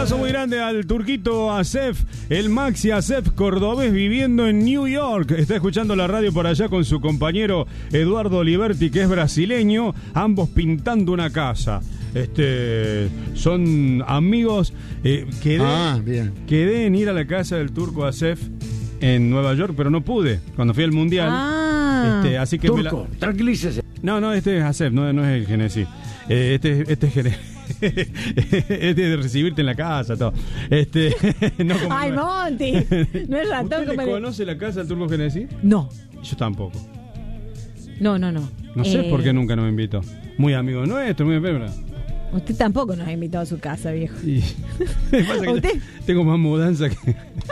abrazo muy grande al turquito Asef, el Maxi Asef cordobés viviendo en New York. Está escuchando la radio por allá con su compañero Eduardo Oliverti, que es brasileño, ambos pintando una casa. Son amigos. Quedé en ir a la casa del turco Asef en Nueva York, pero no pude cuando fui al mundial. Así que turco, tranquilícese. No, este es Asef, no es el Genesi. Este es Genesi. Es de recibirte en la casa, todo. No como ay, Monty, no es ratón. ¿Usted conoce la casa del turco Genesi? No. Yo tampoco. No. No sé por qué nunca nos invitó. Muy amigo nuestro, muy amigo. Usted tampoco nos ha invitado a su casa, viejo. ¿Usted? Tengo más mudanza que...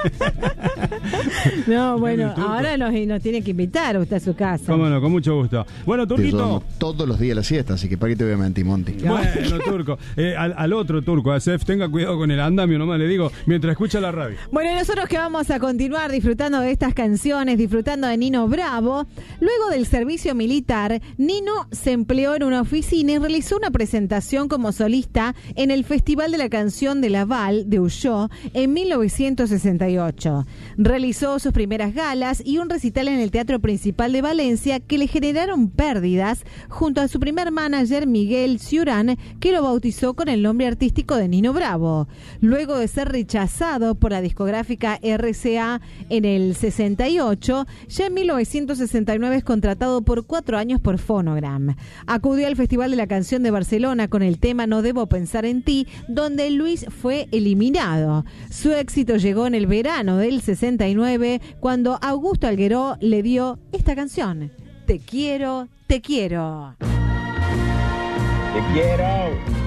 No, bueno, ahora nos tiene que invitar usted a su casa. Cómo no, con mucho gusto. Bueno, Turquito. Todos los días la siesta, así que para qué te voy a mentir, Monty. Bueno, Turco. Al otro turco, Asef, tenga cuidado con el andamio, nomás le digo, mientras escucha la radio. Bueno, nosotros que vamos a continuar disfrutando de estas canciones, disfrutando de Nino Bravo. Luego del servicio militar, Nino se empleó en una oficina y realizó una presentación como solista en el Festival de la Canción de Laval de Uyó en 1968. Realizó sus primeras galas y un recital en el Teatro Principal de Valencia que le generaron pérdidas junto a su primer manager Miguel Ciurán, que lo bautizó con el nombre artístico de Nino Bravo. Luego de ser rechazado por la discográfica RCA en el 68, ya en 1969 es contratado por 4 años por Phonogram. Acudió al Festival de la Canción de Barcelona con el tema No Debo Pensar en Ti, donde Luis fue eliminado. Su éxito llegó en el verano del 69, cuando Augusto Algueró le dio esta canción, Te quiero, te quiero. Te quiero.